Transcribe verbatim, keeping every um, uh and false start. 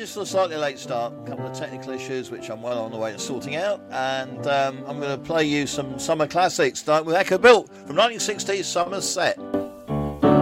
apologies for the slightly late start. A couple of technical issues which I'm well on the way to sorting out. And um, I'm going to play you some summer classics, starting with Echo Built from nineteen sixties Somerset.